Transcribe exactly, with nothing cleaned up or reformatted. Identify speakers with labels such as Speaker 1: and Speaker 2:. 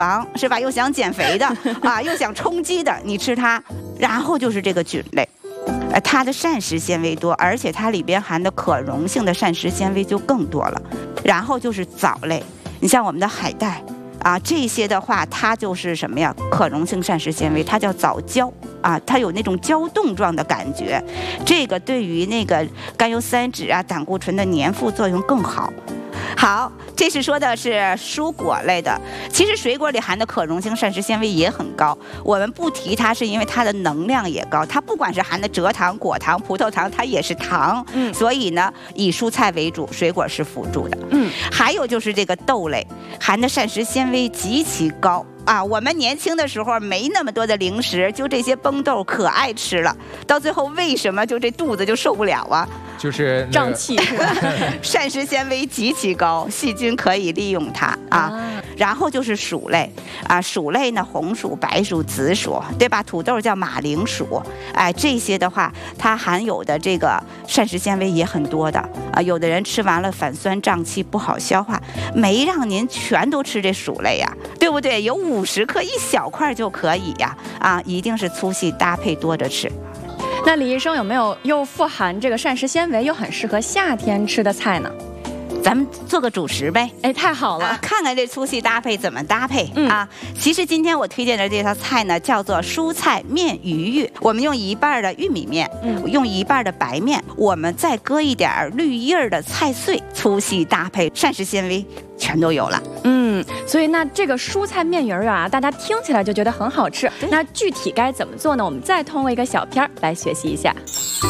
Speaker 1: 糖是吧？又想减肥的啊，又想充饥的，你吃它。然后就是这个菌类。 呃，它的膳食纤维多，而且它里边含的可溶性的膳食纤维就更多了。然后就是藻类，你像我们的海带啊，这些的话，它就是什么呀？可溶性膳食纤维，它叫藻胶啊，它有那种胶冻状的感觉。这个对于那个甘油三酯啊、胆固醇的粘附作用更好。 好，这是说的是蔬果类的。其实水果里含的可溶性膳食纤维也很高，我们不提它是因为它的能量也高。它不管是含的蔗糖、果糖、葡萄糖，它也是糖。嗯，所以呢，以蔬菜为主，水果是辅助的。嗯，还有就是这个豆类，含的膳食纤维极其高。 啊，我们年轻的时候没那么多的零食，就这些崩豆可爱吃了，到最后为什么就这肚子就受不了啊？
Speaker 2: 就是
Speaker 3: 胀气是吧？
Speaker 1: 膳食纤维极其高，细菌可以利用它啊。啊然后就是薯类啊，薯类呢，红薯、白薯、紫薯，对吧？土豆叫马铃薯，哎，这些的话，它含有的这个膳食纤维也很多的啊。有的人吃完了反酸胀气，不好消化，没让您全都吃这薯类呀，对不对？有五十克一小块就可以呀，啊，一定是粗细搭配多着吃。
Speaker 3: 那李医生有没有又富含这个膳食纤维又很适合夏天吃的菜呢？
Speaker 1: 咱们做个主食呗。
Speaker 3: 哎，太好了，
Speaker 1: 啊、看看这粗细搭配怎么搭配、
Speaker 3: 嗯、
Speaker 1: 啊！其实今天我推荐的这道菜呢，叫做蔬菜面鱼芋。我们用一半的玉米面，嗯，用一半的白面，我们再搁一点绿叶儿的菜碎，粗细搭配，膳食纤维全都有了。
Speaker 3: 嗯，所以那这个蔬菜面鱼儿啊，大家听起来就觉得很好吃。那具体该怎么做呢？我们再通过一个小片儿来学习一下。